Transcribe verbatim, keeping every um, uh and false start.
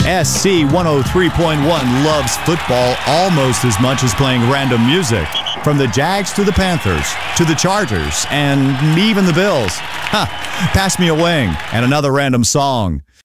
S C one oh three point one loves football almost as much as playing random music. From the Jags to the Panthers, to the Chargers, and even the Bills. Ha! Pass me a wing and another random song.